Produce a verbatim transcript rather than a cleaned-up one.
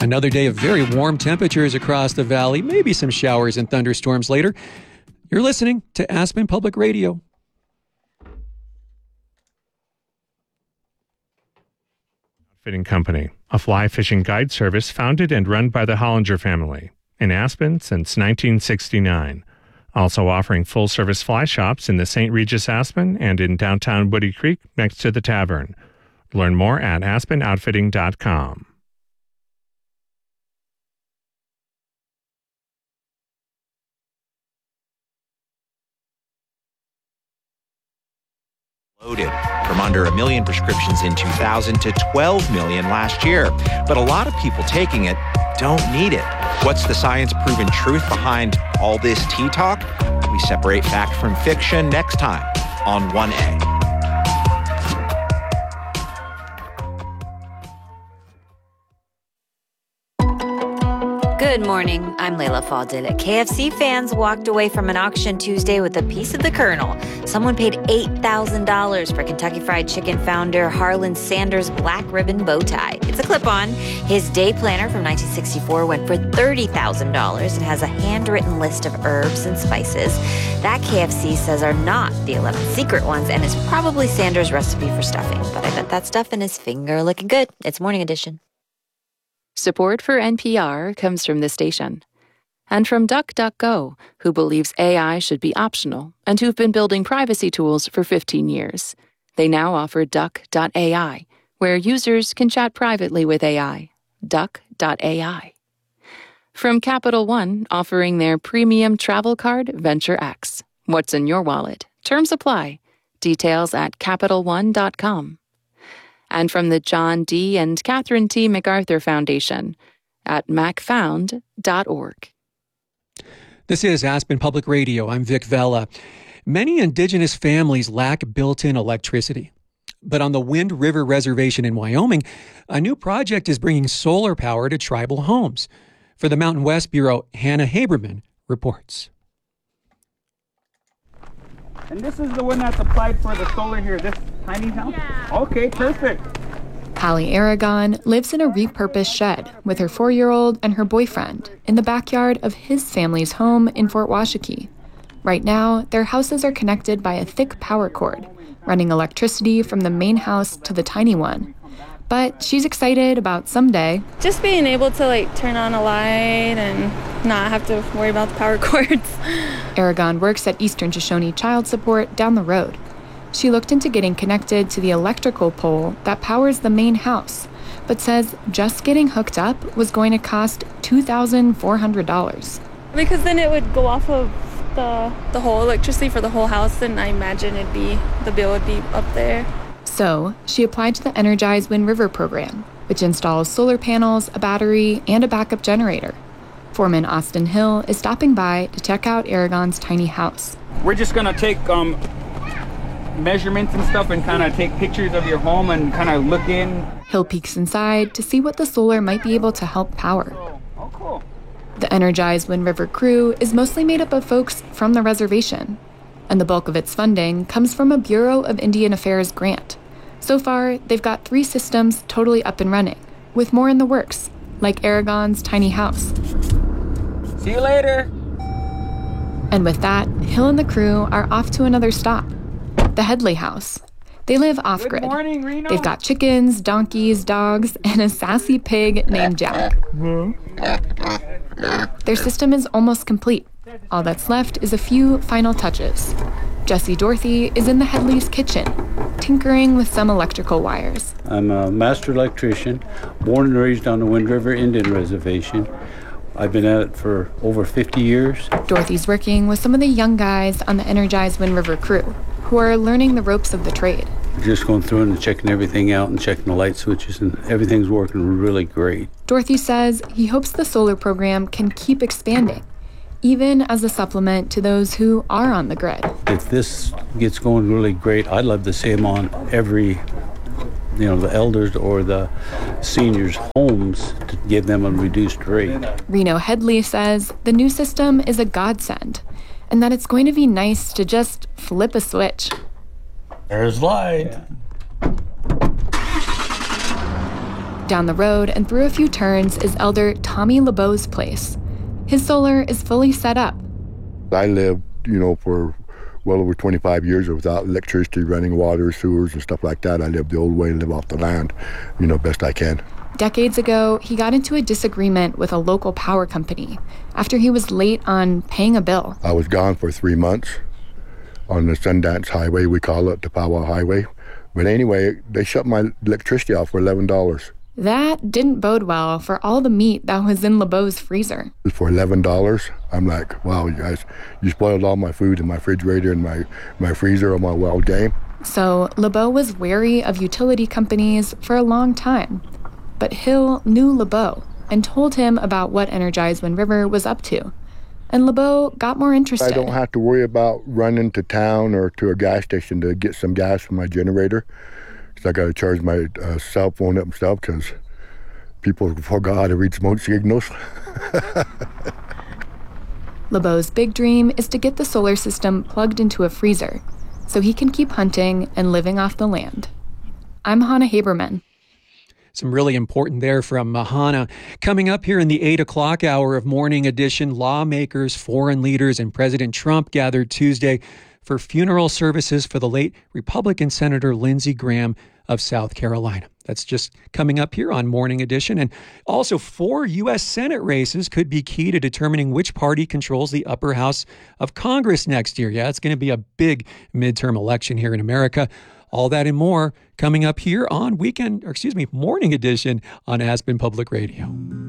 Another day of very warm temperatures across the valley, maybe some showers and thunderstorms later. You're listening to Aspen Public Radio. Outfitting Company, a fly fishing guide service founded and run by the Hollinger family in Aspen since nineteen sixty-nine. Also offering full-service fly shops in the Saint Regis Aspen and in downtown Woody Creek next to the tavern. Learn more at aspen outfitting dot com. Loaded from under a million prescriptions in two thousand to twelve million last year. But a lot of people taking it don't need it. What's the science-proven truth behind all this tea talk? We separate fact from fiction next time on one A. Good morning. I'm Layla Fadil. K F C fans walked away from an auction Tuesday with a piece of the Colonel. Someone paid eight thousand dollars for Kentucky Fried Chicken founder Harlan Sanders' black ribbon bow tie. It's a clip-on. His day planner from nineteen sixty-four went for thirty thousand dollars. It has a handwritten list of herbs and spices that K F C says are not the eleven secret ones and is probably Sanders' recipe for stuffing. But I bet that stuff in his finger looking good. It's Morning Edition. Support for N P R comes from this station. And from DuckDuckGo, who believes A I should be optional and who've been building privacy tools for fifteen years. They now offer Duck dot A I, where users can chat privately with A I. Duck dot A I. From Capital One, offering their premium travel card, Venture X. What's in your wallet? Terms apply. Details at capital one dot com. And from the John D. and Catherine T. MacArthur Foundation at mac found dot org. This is Aspen Public Radio. I'm Vic Vela. Many indigenous families lack built-in electricity. But on the Wind River Reservation in Wyoming, a new project is bringing solar power to tribal homes. For the Mountain West Bureau, Hannah Haberman reports. And this is the one that's applied for the solar here, this tiny house? Yeah. Okay, perfect. Hallie Aragon lives in a repurposed shed with her four-year-old and her boyfriend in the backyard of his family's home in Fort Washakie. Right now, their houses are connected by a thick power cord, running electricity from the main house to the tiny one. But she's excited about someday just being able to like turn on a light and not have to worry about the power cords. Aragon works at Eastern Shoshone Child Support down the road. She looked into getting connected to the electrical pole that powers the main house, but says just getting hooked up was going to cost two thousand four hundred dollars. Because then it would go off of the the whole electricity for the whole house, and I imagine it'd be the bill would be up there. So she applied to the Energize Wind River program, which installs solar panels, a battery, and a backup generator. Foreman Austin Hill is stopping by to check out Aragon's tiny house. We're just gonna take um, measurements and stuff and kind of take pictures of your home and kind of look in. Hill peeks inside to see what the solar might be able to help power. Oh, cool. The Energize Wind River crew is mostly made up of folks from the reservation, and the bulk of its funding comes from a Bureau of Indian Affairs grant. So far, they've got three systems totally up and running, with more in the works, like Aragon's tiny house. See you later. And with that, Hill and the crew are off to another stop, the Headley house. They live off-grid. Good morning, Reno. They've got chickens, donkeys, dogs, and a sassy pig named Jack. Their system is almost complete. All that's left is a few final touches. Jesse Dorothy is in the Headley's kitchen, tinkering with some electrical wires. I'm a master electrician, born and raised on the Wind River Indian Reservation. I've been at it for over fifty years. Dorothy's working with some of the young guys on the Energized Wind River crew, who are learning the ropes of the trade. We're just going through and checking everything out and checking the light switches, and everything's working really great. Dorothy says he hopes the solar program can keep expanding, even as a supplement to those who are on the grid. If this gets going really great, I'd love to see them on every, you know, the elders or the seniors' homes to give them a reduced rate. Reno Headley says the new system is a godsend and that it's going to be nice to just flip a switch. There's light. Down the road and through a few turns is Elder Tommy LeBeau's place. His solar is fully set up. I lived, you know, for well over twenty-five years without electricity, running water, sewers, and stuff like that. I lived the old way, live off the land, you know, best I can. Decades ago, he got into a disagreement with a local power company after he was late on paying a bill. I was gone for three months on the Sundance Highway, we call it the Powwow Highway. But anyway, they shut my electricity off for eleven dollars. That didn't bode well for all the meat that was in LeBeau's freezer. For eleven dollars, I'm like, wow, you guys, you spoiled all my food in my refrigerator and my, my freezer on my wild game. So LeBeau was wary of utility companies for a long time. But Hill knew LeBeau and told him about what Energize Wind River was up to. And LeBeau got more interested. I don't have to worry about running to town or to a gas station to get some gas for my generator. So I got to charge my uh, cell phone up and stuff because people forgot how to read smoke signals. LeBeau's big dream is to get the solar system plugged into a freezer so he can keep hunting and living off the land. I'm Hannah Haberman. Some really important there from Hannah. Coming up here in the eight o'clock hour of Morning Edition, lawmakers, foreign leaders, and President Trump gathered Tuesday for funeral services for the late Republican Senator Lindsey Graham of South Carolina. That's just coming up here on Morning Edition. And also, four U S Senate races could be key to determining which party controls the upper house of Congress next year. Yeah, it's going to be a big midterm election here in America. All that and more coming up here on Weekend, or excuse me, Morning Edition on Aspen Public Radio.